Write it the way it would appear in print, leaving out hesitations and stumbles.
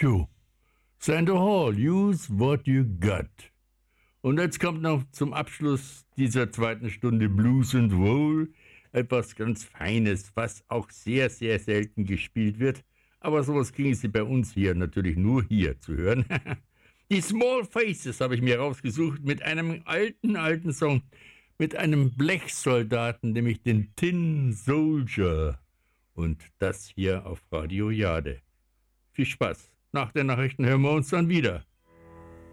you. Sandra Hall, use what you got. Und jetzt kommt noch zum Abschluss dieser zweiten Stunde Blues and Roll etwas ganz Feines, was auch sehr, sehr selten gespielt wird. Aber sowas kriegen Sie bei uns hier natürlich nur hier zu hören. Die Small Faces habe ich mir rausgesucht mit einem alten Song, mit einem Blechsoldaten, nämlich den Tin Soldier. Und das hier auf Radio Jade. Viel Spaß. Nach den Nachrichten hören wir uns dann wieder.